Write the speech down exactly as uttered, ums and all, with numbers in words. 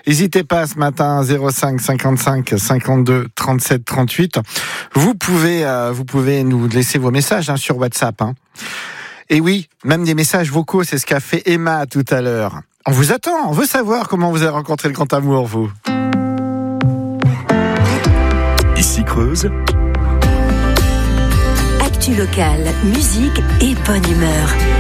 N'hésitez pas ce matin, zéro cinq cinquante-cinq cinquante-deux trente-sept trente-huit. Vous pouvez, euh, vous pouvez nous laisser vos messages hein, sur WhatsApp. Hein. Et oui, même des messages vocaux, c'est ce qu'a fait Emma tout à l'heure. On vous attend, on veut savoir comment vous avez rencontré le grand amour, vous. Ici Creuse. Actu locale, musique et bonne humeur.